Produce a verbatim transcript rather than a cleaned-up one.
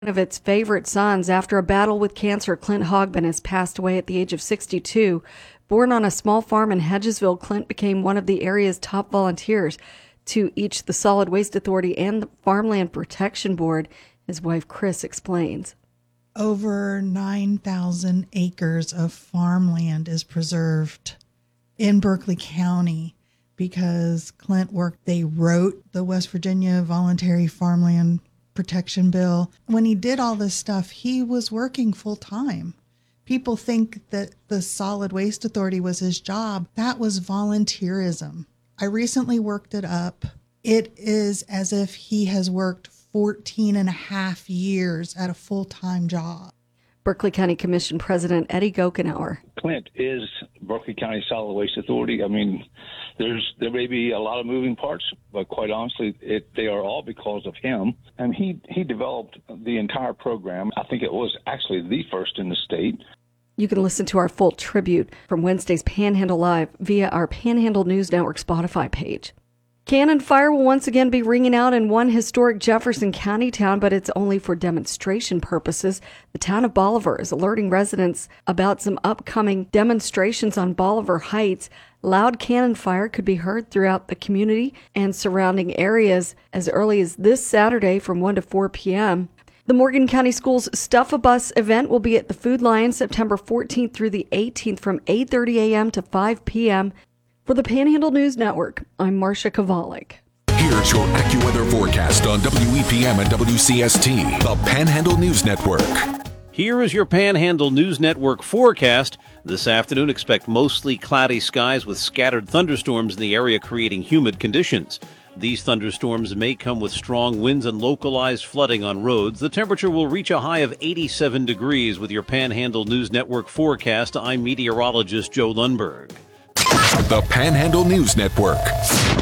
One of its favorite sons. After a battle with cancer, Clint Hogben has passed away at the age of sixty-two. Born on a small farm in Hedgesville, Clint became one of the area's top volunteers to each the Solid Waste Authority and the Farmland Protection Board. His wife, Chris, explains. Over nine thousand acres of farmland is preserved in Berkeley County because Clint worked, they wrote the West Virginia Voluntary Farmland Protection Bill. When he did all this stuff, he was working full time. People think that the Solid Waste Authority was his job. That was volunteerism. I recently worked it up. It is as if he has worked fourteen and a half years at a full-time job. Berkeley County Commission President Eddie Gokenauer. Clint is Berkeley County Solid Waste Authority. I mean, there's there may be a lot of moving parts, but quite honestly, it, they are all because of him. And he, he developed the entire program. I think it was actually the first in the state. You can listen to our full tribute from Wednesday's Panhandle Live via our Panhandle News Network Spotify page. Cannon fire will once again be ringing out in one historic Jefferson County town, but it's only for demonstration purposes. The town of Bolivar is alerting residents about some upcoming demonstrations on Bolivar Heights. Loud cannon fire could be heard throughout the community and surrounding areas as early as this Saturday from one to four p.m. The Morgan County Schools Stuff a Bus event will be at the Food Lion September fourteenth through the eighteenth from eight thirty a.m. to five p.m. For the Panhandle News Network, I'm Marcia Kovalik. Here's your AccuWeather forecast on W E P M and W C S T, the Panhandle News Network. Here is your Panhandle News Network forecast. This afternoon, expect mostly cloudy skies with scattered thunderstorms in the area, creating humid conditions. These thunderstorms may come with strong winds and localized flooding on roads. The temperature will reach a high of eighty-seven degrees. With your Panhandle News Network forecast, I'm meteorologist Joe Lundberg. The Panhandle News Network.